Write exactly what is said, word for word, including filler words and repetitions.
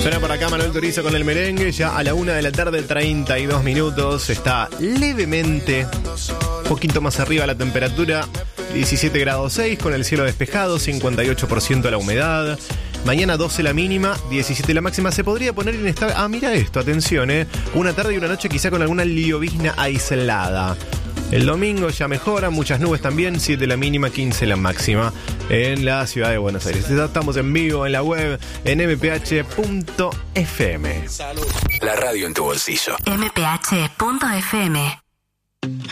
Suena por acá Manuel Turizo con el merengue. Ya a la una de la tarde, treinta y dos minutos. Está levemente, un poquito más arriba la temperatura. diecisiete grados seis con el cielo despejado, cincuenta y ocho por ciento la humedad. Mañana doce la mínima, diecisiete la máxima. Se podría poner inestable. Ah, mira esto, atención, eh. Una tarde y una noche quizá con alguna llovizna aislada. El domingo ya mejora, muchas nubes también, siete la mínima, quince la máxima en la ciudad de Buenos Aires. Estamos en vivo en la web en eme pe hache punto efe eme. La radio en tu bolsillo. eme pe hache punto efe eme